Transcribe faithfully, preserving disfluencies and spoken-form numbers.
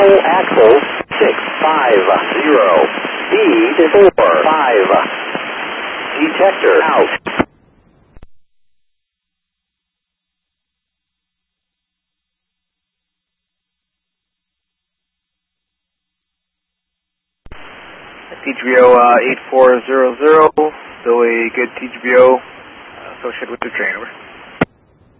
Throttle axle six five zero. Speed four five. Detector out. T G B O uh, eight four zero zero, still a good T G B O uh, associated with the train, over.